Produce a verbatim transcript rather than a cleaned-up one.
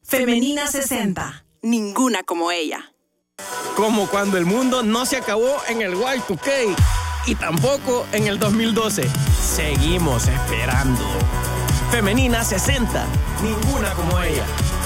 Femenina sesenta. Ninguna como ella. Como cuando el mundo no se acabó en el Y dos K y tampoco en el dos mil doce. Seguimos esperando. Femenina sesenta. Ninguna como ella.